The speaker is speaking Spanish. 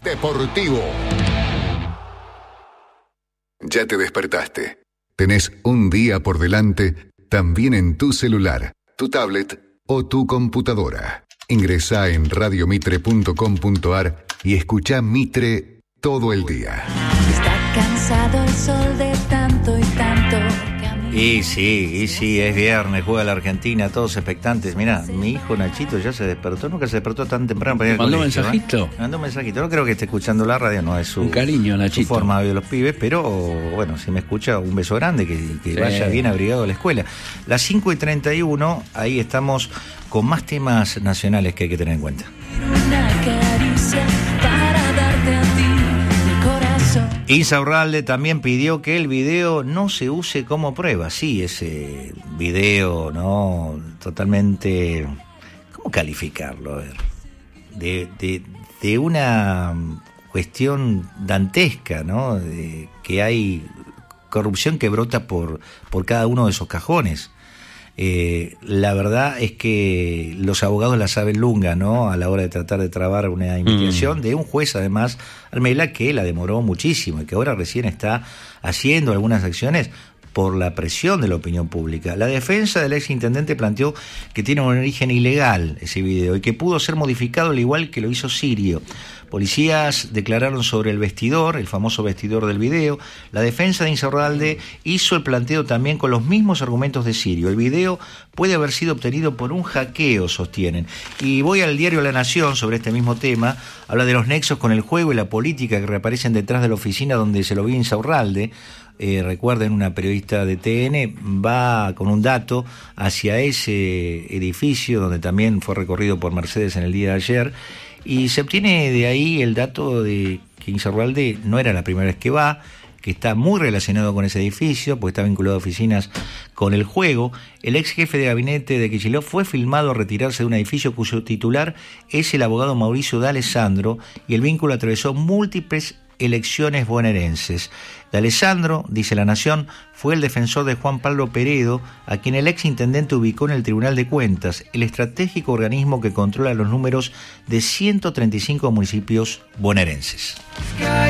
Deportivo. Ya te despertaste. Tenés un día por delante, también en tu celular, tu tablet o tu computadora. Ingresá en radiomitre.com.ar y escuchá Mitre todo el día. Está cansado el sol de tanto y tanto. Y sí, es viernes, juega la Argentina, todos expectantes. Mirá, mi hijo Nachito ya se despertó, nunca se despertó tan temprano para ir al ¿Mandó colegio, mensajito? Mandó un mensajito, no creo que esté escuchando la radio, no es su, un cariño, Nachito. Su forma de los pibes, pero bueno, si me escucha, un beso grande, que sí. Vaya bien abrigado a la escuela. Las 5:31, ahí estamos con más temas nacionales que hay que tener en cuenta. Una caricia para darte a ti. Insaurralde también pidió que el video no se use como prueba. Sí, ese video, ¿no? Totalmente... ¿Cómo calificarlo? A ver. De una cuestión dantesca, ¿no? De que hay corrupción que brota por cada uno de esos cajones. La verdad es que los abogados la saben lunga, ¿no? A la hora de tratar de trabar una investigación de un juez, además, Armela, que la demoró muchísimo y que ahora recién está haciendo algunas acciones por la presión de la opinión pública. La defensa del exintendente planteó que tiene un origen ilegal ese video y que pudo ser modificado al igual que lo hizo Sirio. Policías declararon sobre el vestidor, el famoso vestidor del video. La defensa de Insaurralde hizo el planteo también con los mismos argumentos de Sirio. El video puede haber sido obtenido por un hackeo, sostienen. Y voy al diario La Nación sobre este mismo tema. Habla de los nexos con el juego y la política que reaparecen detrás de la oficina donde se lo vio Insaurralde. Recuerden, una periodista de TN va con un dato hacia ese edificio donde también fue recorrido por Mercedes en el día de ayer, y se obtiene de ahí el dato de que Insaurralde no era la primera vez que va, que está muy relacionado con ese edificio, porque está vinculado a oficinas con el juego. El ex jefe de gabinete de Kicillof fue filmado a retirarse de un edificio cuyo titular es el abogado Mauricio D'Alessandro, y el vínculo atravesó múltiples elecciones bonaerenses. D'Alessandro, dice La Nación, fue el defensor de Juan Pablo Peredo, a quien el ex intendente ubicó en el Tribunal de Cuentas, el estratégico organismo que controla los números de 135 municipios bonaerenses.